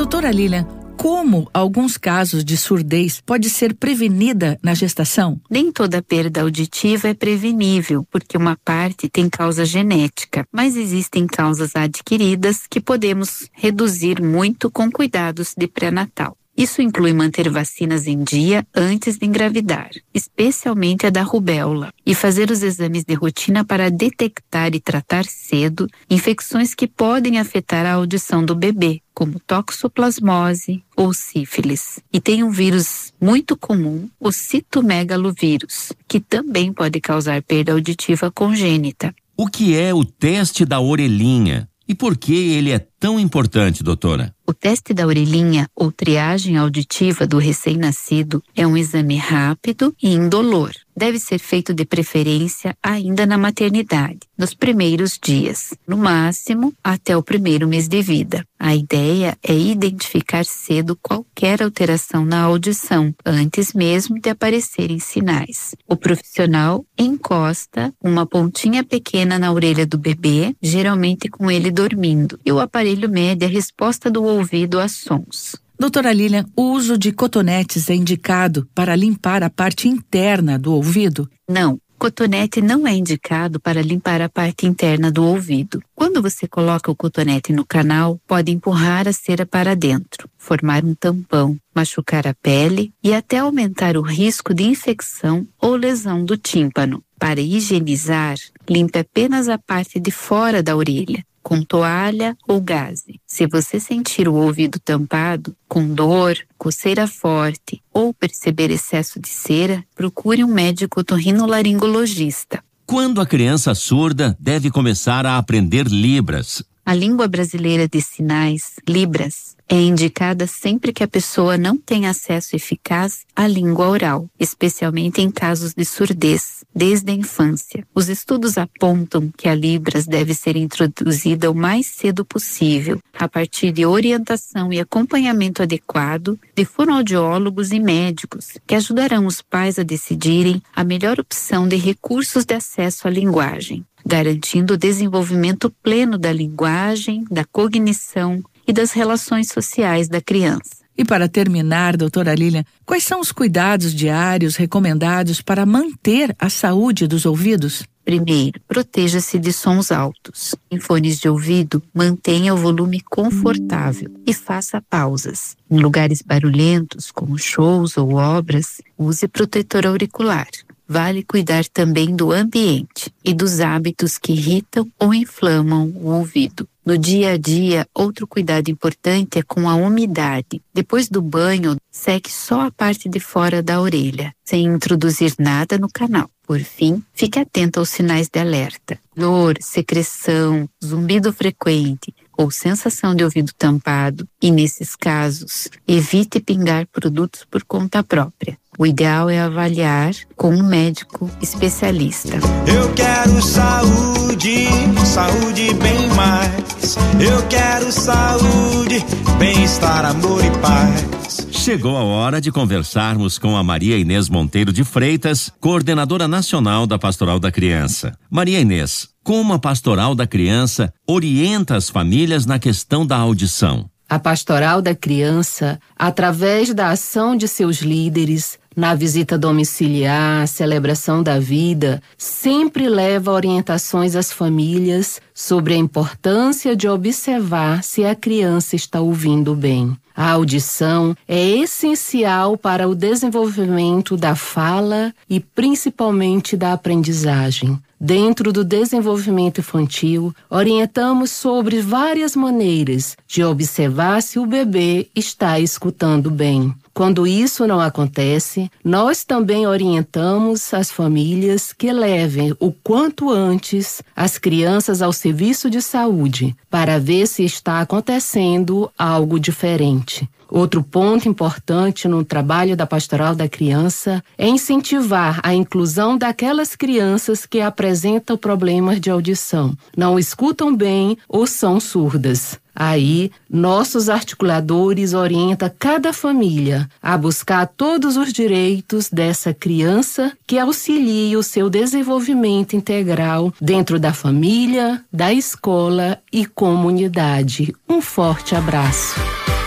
Doutora Lilian, como alguns casos de surdez pode ser prevenida na gestação? Nem toda perda auditiva é prevenível, porque uma parte tem causa genética, mas existem causas adquiridas que podemos reduzir muito com cuidados de pré-natal. Isso inclui manter vacinas em dia antes de engravidar, especialmente a da rubéola, e fazer os exames de rotina para detectar e tratar cedo infecções que podem afetar a audição do bebê, como toxoplasmose ou sífilis. E tem um vírus muito comum, o citomegalovírus, que também pode causar perda auditiva congênita. O que é o teste da orelhinha? E por que ele é tão importante, doutora? O teste da orelhinha, ou triagem auditiva do recém-nascido, é um exame rápido e indolor. Deve ser feito de preferência ainda na maternidade, nos primeiros dias, no máximo até o primeiro mês de vida. A ideia é identificar cedo qualquer alteração na audição, antes mesmo de aparecerem sinais. O profissional encosta uma pontinha pequena na orelha do bebê, geralmente com ele dormindo, e o aparelho mede a resposta do ouvido a sons. Doutora Lilian, o uso de cotonetes é indicado para limpar a parte interna do ouvido? Não. Cotonete não é indicado para limpar a parte interna do ouvido. Quando você coloca o cotonete no canal, pode empurrar a cera para dentro, formar um tampão, machucar a pele e até aumentar o risco de infecção ou lesão do tímpano. Para higienizar, limpe apenas a parte de fora da orelha, com toalha ou gaze. Se você sentir o ouvido tampado, com dor, coceira forte ou perceber excesso de cera, procure um médico otorrinolaringologista. Quando a criança surda deve começar a aprender Libras? A língua brasileira de sinais, Libras, é indicada sempre que a pessoa não tem acesso eficaz à língua oral, especialmente em casos de surdez, desde a infância. Os estudos apontam que a Libras deve ser introduzida o mais cedo possível, a partir de orientação e acompanhamento adequado de fonoaudiólogos e médicos, que ajudarão os pais a decidirem a melhor opção de recursos de acesso à linguagem, garantindo o desenvolvimento pleno da linguagem, da cognição e das relações sociais da criança. E para terminar, doutora Lilian, quais são os cuidados diários recomendados para manter a saúde dos ouvidos? Primeiro, proteja-se de sons altos. Em fones de ouvido, mantenha o volume confortável e faça pausas. Em lugares barulhentos, como shows ou obras, use protetor auricular. Vale cuidar também do ambiente e dos hábitos que irritam ou inflamam o ouvido. No dia a dia, outro cuidado importante é com a umidade. Depois do banho, seque só a parte de fora da orelha, sem introduzir nada no canal. Por fim, fique atento aos sinais de alerta. Dor, secreção, zumbido frequente ou sensação de ouvido tampado. E nesses casos, evite pingar produtos por conta própria. O ideal é avaliar com um médico especialista. Eu quero saúde, saúde bem mais. Eu quero saúde, bem-estar, amor e paz. Chegou a hora de conversarmos com a Maria Inês Monteiro de Freitas, coordenadora nacional da Pastoral da Criança. Maria Inês, como a Pastoral da Criança orienta as famílias na questão da audição? A Pastoral da Criança, através da ação de seus líderes, na visita domiciliar, celebração da vida, sempre leva orientações às famílias sobre a importância de observar se a criança está ouvindo bem. A audição é essencial para o desenvolvimento da fala e principalmente da aprendizagem. Dentro do desenvolvimento infantil, orientamos sobre várias maneiras de observar se o bebê está escutando bem. Quando isso não acontece, nós também orientamos as famílias que levem o quanto antes as crianças ao serviço de saúde para ver se está acontecendo algo diferente. Outro ponto importante no trabalho da Pastoral da Criança é incentivar a inclusão daquelas crianças que apresentam problemas de audição, não escutam bem ou são surdas. Aí, nossos articuladores orientam cada família a buscar todos os direitos dessa criança que auxilie o seu desenvolvimento integral dentro da família, da escola e comunidade. Um forte abraço.